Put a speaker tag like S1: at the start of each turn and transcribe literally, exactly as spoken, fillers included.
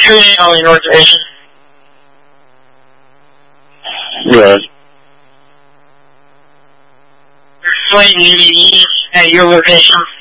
S1: treating all your reservations?
S2: Yes.
S1: You're swaying maybe at your location.